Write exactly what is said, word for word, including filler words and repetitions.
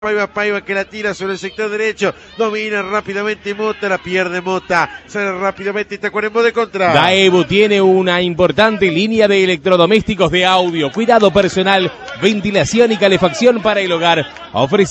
Paiva, Paiva que la tira sobre el sector derecho, domina rápidamente Mota, la pierde Mota, sale rápidamente Itacuarembó de contra. Daewoo tiene una importante línea de electrodomésticos de audio, cuidado personal, ventilación y calefacción para el hogar. Ofrece